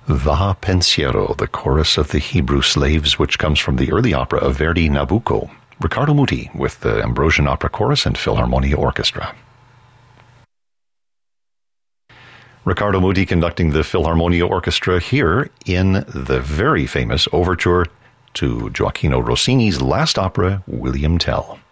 Va Pensiero, the chorus of the Hebrew slaves, which comes from the early opera of Verdi, Nabucco. Riccardo Muti with the Ambrosian Opera Chorus and Philharmonia Orchestra. Riccardo Muti conducting the Philharmonia Orchestra here in the very famous overture to Gioacchino Rossini's last opera, William Tell.